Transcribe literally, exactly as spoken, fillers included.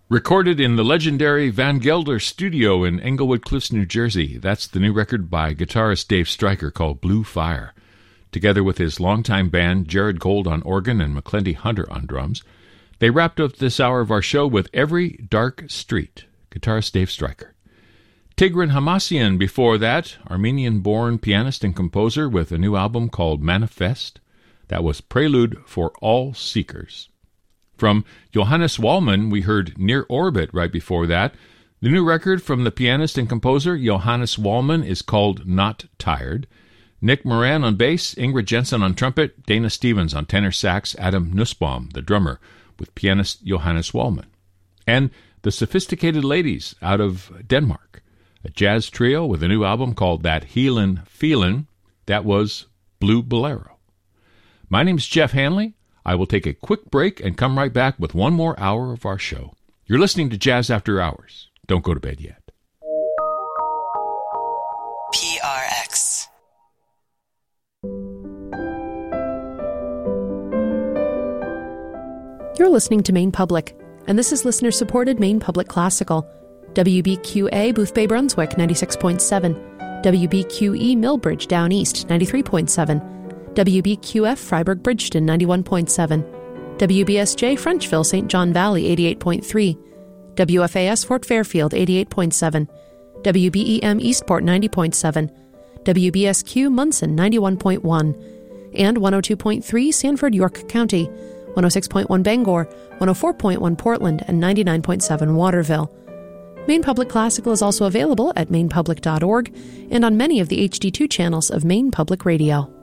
Recorded in the legendary Van Gelder studio in Englewood Cliffs, New Jersey, that's the new record by guitarist Dave Stryker called Blue Fire. Together with his longtime band, Jared Gold on organ and McClendy Hunter on drums, they wrapped up this hour of our show with Every Dark Street, guitarist Dave Stryker. Tigran Hamasyan before that, Armenian-born pianist and composer with a new album called Manifest. That was Prelude for All Seekers. From Johannes Wallmann, we heard Near Orbit right before that. The new record from the pianist and composer Johannes Wallmann is called Not Tired. Nick Moran on bass, Ingrid Jensen on trumpet, Dana Stevens on tenor sax, Adam Nussbaum, the drummer, with pianist Johannes Wallmann. And the Sophisticated Ladies out of Denmark, a jazz trio with a new album called That Healin' Feelin'. That was Blue Bolero. My name's Jeff Hanley. I will take a quick break and come right back with one more hour of our show. You're listening to Jazz After Hours. Don't go to bed yet. P R X. You're listening to Maine Public, and this is listener-supported Maine Public Classical. W B Q A Boothbay Brunswick, ninety-six point seven. W B Q E Millbridge Down East, ninety-three point seven. W B Q F Freiburg Bridgeton, ninety-one point seven. W B S J Frenchville Saint John Valley, eighty-eight point three. W F A S Fort Fairfield, eighty-eight point seven. W B E M Eastport, ninety point seven. W B S Q Munson, ninety-one point one. And one oh two point three Sanford, York County, one oh six point one Bangor, one oh four point one Portland, and ninety-nine point seven Waterville. Maine Public Classical is also available at maine public dot org and on many of the H D two channels of Maine Public Radio.